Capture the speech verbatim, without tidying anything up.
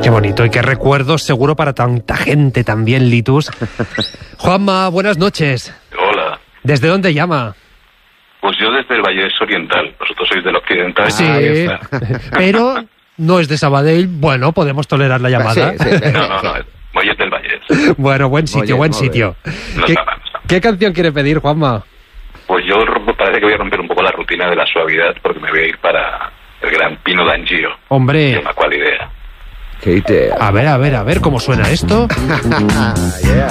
Qué bonito y qué recuerdos seguro para tanta gente también, Litus. Juanma, buenas noches. Hola. ¿Desde dónde llama? Pues yo desde el Vallés Oriental, vosotros sois del Occidental. Sí, pero no es de Sabadell. Bueno, podemos tolerar la llamada. Sí, sí, no, no, no, Vallés del Vallés. Bueno, buen sitio, buen sitio. No ¿Qué, está mal, no está mal. ¿Qué canción quiere pedir, Juanma? Pues yo parece que voy a romper un poco la rutina de la suavidad porque me voy a ir para el gran Pino D'Angio. Hombre. Llama cuál idea. Qué idea. A ver, a ver, a ver cómo suena esto. Yeah.